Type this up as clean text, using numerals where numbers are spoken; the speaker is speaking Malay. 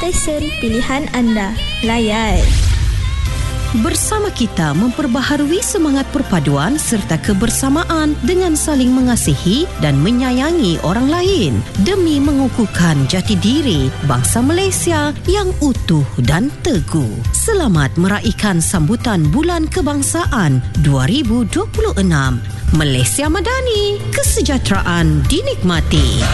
stesen pilihan anda. Layan. Bersama kita memperbaharui semangat perpaduan serta kebersamaan dengan saling mengasihi dan menyayangi orang lain demi mengukuhkan jati diri bangsa Malaysia yang utuh dan teguh. Selamat meraihkan sambutan Bulan Kebangsaan 2026. Malaysia Madani, kesejahteraan dinikmati.